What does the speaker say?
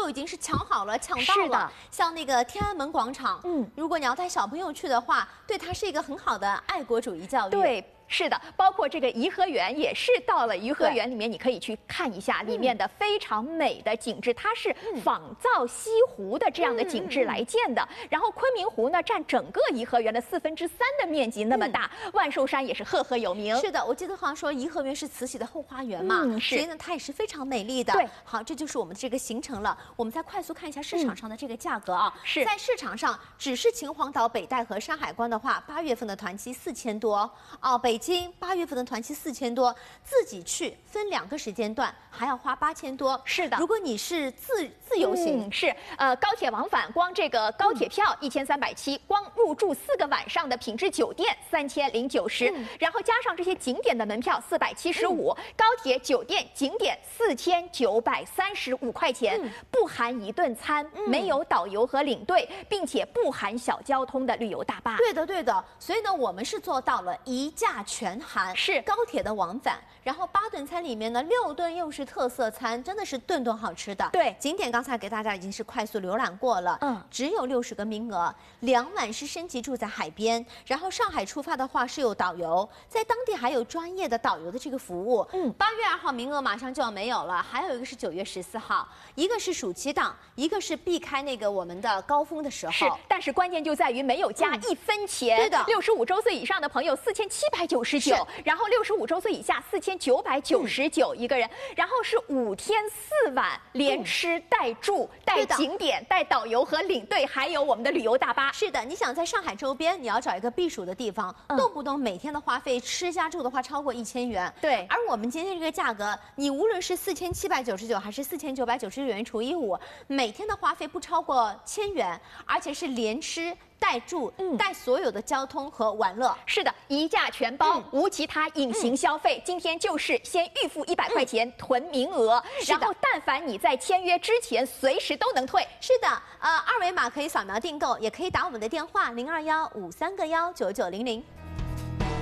已经是抢好了，抢到了。 是的， 像那个天安门广场，如果你要带小朋友去的话，对它是一个很好的爱国主义教育。 对。 是的，包括这个颐和园也是到了颐和园里面，你可以去看一下里面的非常美的景致，它是仿造西湖的这样的景致来建的。然后昆明湖呢，占整个颐和园的3/4的面积那么大，万寿山也是赫赫有名。 是的，我记得好像说颐和园是慈禧的后花园嘛，所以呢它也是非常美丽的。 对， 好，这就是我们这个行程了。我们再快速看一下市场上的这个价格啊， 是在市场上只是秦皇岛、北戴河、山海关的话，8月份的团期4000多哦，北京8月份的团期4000多，自己去分2个时间段还要花8000多。 是的， 如果你是自由行， 是高铁往返，光这个高铁票1370，光入住4个晚上的品质酒店3090，然后加上这些景点的门票475，高铁、酒店、景点4935块钱，不含1顿餐，没有导游和领队，并且不含小交通的旅游大巴。 对的，对的。所以呢，我们是做到了一价全含。 是高铁的往返，然后8顿餐里面呢，6顿又是特色餐，真的是顿顿好吃的。 对， 景点刚才给大家已经是快速浏览过了，只有60个名额，2晚是升级住在海边，然后上海出发的话是有导游，在当地还有专业的导游的这个服务。8月2号名额马上就要没有了，还有一个是9月14号，一个是暑期档，一个是避开那个我们的高峰的时候。 是，但是关键就在于没有加1分钱。 对的 ，65周岁以上的朋友4799，然后65周岁以下4999一个人，然后是5天4晚，连吃带住带景点带导游和领队，还有我们的旅游大巴。 是的，你想在上海周边，你要找一个避暑的地方，动不动每天的花费吃加住的话超过1000元。 对， 而我们今天这个价格，你无论是4799还是4996元除以5，每天的花费不超过1000元，而且是连吃。带住，带所有的交通和玩乐， 是的，一价全包，无其他隐形消费。今天就是先预付100块钱囤名额，然后但凡你在签约之前，随时都能退。 是的，二维码可以扫描订购，也可以打我们的电话0215319900。